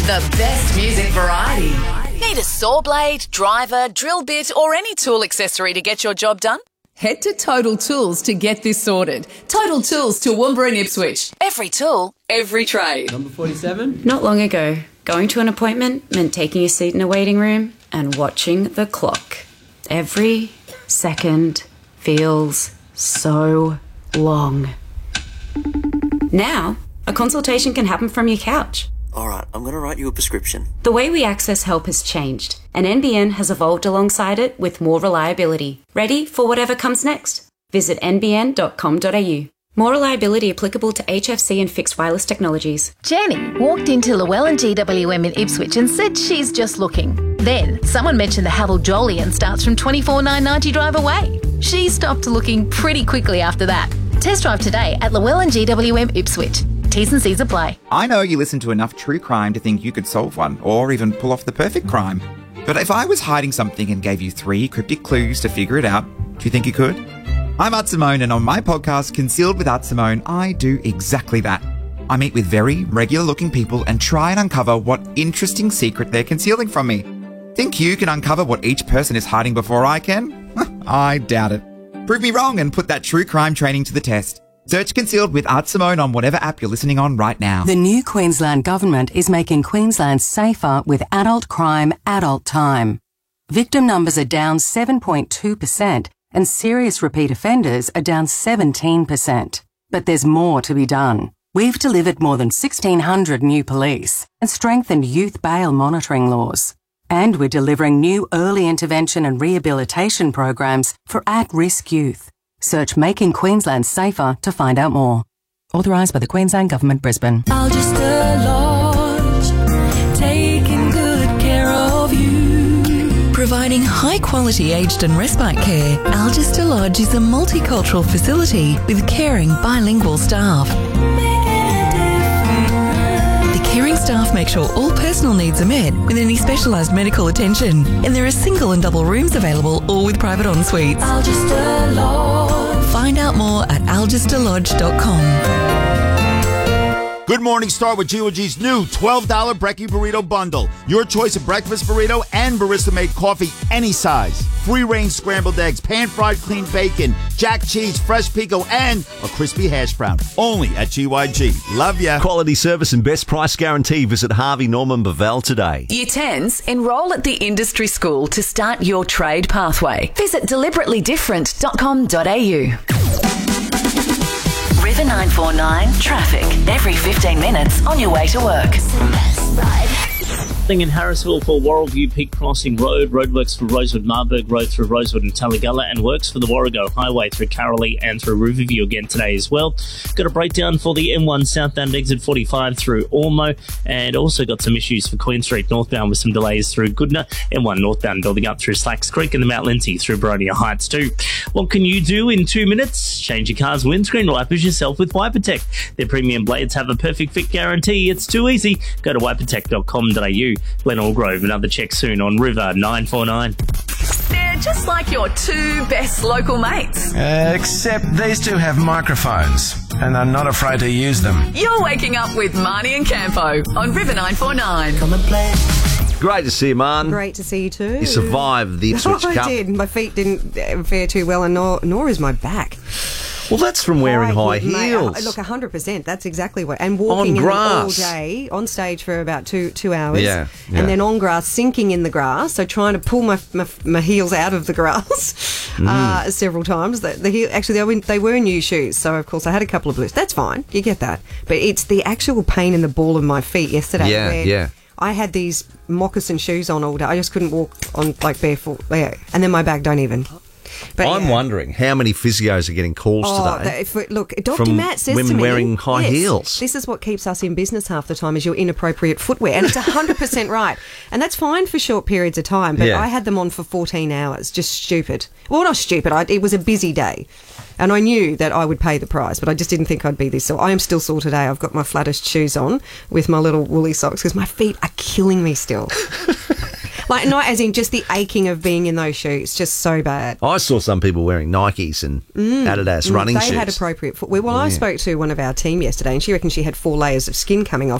The best music variety. Need a saw blade, driver, drill bit, or any tool accessory to get your job done? Head to Total Tools to get this sorted. Total Tools, Toowoomba and Ipswich. Every tool, every trade. Number 47. Not long ago, going to an appointment meant taking a seat in a waiting room and watching the clock. Every second feels so long. Now, a consultation can happen from your couch. All right, I'm going to write you a prescription. The way we access help has changed, and NBN has evolved alongside it with more reliability. Ready for whatever comes next? Visit nbn.com.au. More reliability applicable to HFC and fixed wireless technologies. Jenny walked into Llewellyn GWM in Ipswich and said she's just looking. Then someone mentioned the Haval Jolyon starts from $24,990 drive away. She stopped looking pretty quickly after that. Test drive today at Llewellyn GWM Ipswich. T's and C's apply. I know you listen to enough true crime to think you could solve one, or even pull off the perfect crime. But if I was hiding something and gave you 3 cryptic clues to figure it out, do you think you could? I'm Art Simone, and on my podcast, Concealed with Art Simone, I do exactly that. I meet with very regular-looking people and try and uncover what interesting secret they're concealing from me. Think you can uncover what each person is hiding before I can? I doubt it. Prove me wrong and put that true crime training to the test. Search Concealed with Art Simone on whatever app you're listening on right now. The new Queensland Government is making Queensland safer with adult crime, adult time. Victim numbers are down 7.2% and serious repeat offenders are down 17%. But there's more to be done. We've delivered more than 1,600 new police and strengthened youth bail monitoring laws. And we're delivering new early intervention and rehabilitation programs for at-risk youth. Search Making Queensland Safer to find out more. Authorised by the Queensland Government, Brisbane. Algester Lodge, taking good care of you. Providing high-quality aged and respite care, Algester Lodge is a multicultural facility with caring bilingual staff. Caring staff make sure all personal needs are met with any specialised medical attention. And there are single and double rooms available, all with private en-suites. Algester Lodge. Find out more at algesterlodge.com. Good morning, start with G.O.G's new $12 Brekkie Burrito Bundle. Your choice of breakfast burrito and barista-made coffee, any size. Free-range scrambled eggs, pan-fried clean bacon, jack cheese, fresh pico, and a crispy hash brown. Only at GYG. Love ya. Quality service and best price guarantee. Visit Harvey Norman Bevell today. Year 10s, enrol at the industry school to start your trade pathway. Visit deliberately-different.com.au. River 949 traffic. Every 15 minutes on your way to work. In Harrisville for Warrellview Peak Crossing Road, roadworks for Rosewood Marburg Road through Rosewood and Tallagalla, and works for the Warrego Highway through Carolee and through Riverview again today as well. Got a breakdown for the M1 southbound exit 45 through Ormo, and also got some issues for Queen Street northbound with some delays through Goodna, M1 northbound building up through Slacks Creek and the Mount Lindsay through Boronia Heights too. What can you do in 2 minutes? Change your car's windscreen wipers yourself with WiperTech. Their premium blades have a perfect fit guarantee. It's too easy. Go to wipertech.com.au. Glen Allgrove, another check soon on River 949. They're just like your 2 best local mates. Except these 2 have microphones, and I'm not afraid to use them. You're waking up with Marnie and Campo on River 949. Come and play. Great to see you, Man. Great to see you too. You survived the Ipswich Cup. I did. My feet didn't fare too well, and nor is my back. Well, that's from wearing high heels. Look, 100%. That's exactly what. And walking on grass all day on stage for about two hours. Yeah. And then on grass, sinking in the grass. So trying to pull my heels out of the grass several times. They were new shoes, so of course I had a couple of blues. That's fine. You get that. But it's the actual pain in the ball of my feet yesterday. Yeah. I had these moccasin shoes on all day. I just couldn't walk on barefoot. Yeah. And then my back don't even. But I'm wondering how many physios are getting calls today. Look, Dr. Matt says to me, women wearing high heels. This is what keeps us in business half the time is your inappropriate footwear, and it's 100% right. And that's fine for short periods of time, but I had them on for 14 hours, just stupid. Well, not stupid. It was a busy day, and I knew that I would pay the price, but I just didn't think I'd be this sore. I am still sore today. I've got my flattest shoes on with my little woolly socks because my feet are killing me still. Like, not as in just the aching of being in those shoes, just so bad. I saw some people wearing Nikes and Adidas running shoes. They had appropriate footwear. Well, I spoke to one of our team yesterday, and she reckoned she had 4 layers of skin coming off